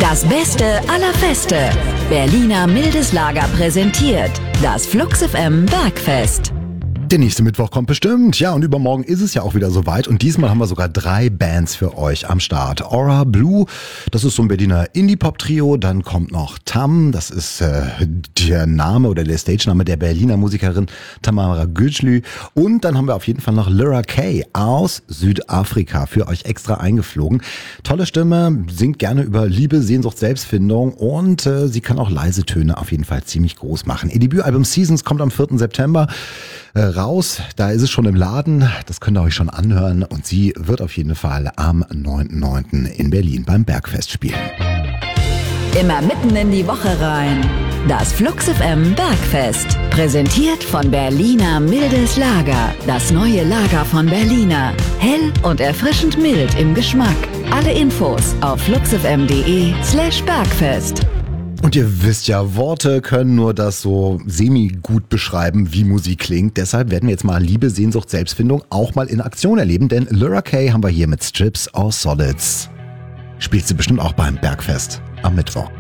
Das Beste aller Feste. Berliner Mildes Lager präsentiert das Flux FM Bergfest. Der nächste Mittwoch kommt bestimmt. Ja, und übermorgen ist es ja auch wieder soweit. Und diesmal haben wir sogar 3 Bands für euch am Start. Aura Blue, das ist so ein Berliner Indie-Pop-Trio. Dann kommt noch Tam, das ist der Name oder der Stage-Name der Berliner Musikerin Tamara Güclü. Und dann haben wir auf jeden Fall noch Lyra Kay aus Südafrika für euch extra eingeflogen. Tolle Stimme, singt gerne über Liebe, Sehnsucht, Selbstfindung und sie kann auch leise Töne auf jeden Fall ziemlich groß machen. Ihr Debütalbum Seasons kommt am 4. September raus. Da ist es schon im Laden. Das könnt ihr euch schon anhören. Und sie wird auf jeden Fall am 9.9. in Berlin beim Bergfest spielen. Immer mitten in die Woche rein. Das Flux FM Bergfest. Präsentiert von Berliner Mildes Lager. Das neue Lager von Berliner. Hell und erfrischend mild im Geschmack. Alle Infos auf fluxfm.de/Bergfest. Und ihr wisst ja, Worte können nur das so semi-gut beschreiben, wie Musik klingt. Deshalb werden wir jetzt mal Liebe, Sehnsucht, Selbstfindung auch mal in Aktion erleben. Denn Lyra Kay haben wir hier mit Strips or Solids. Spielt sie bestimmt auch beim Bergfest am Mittwoch.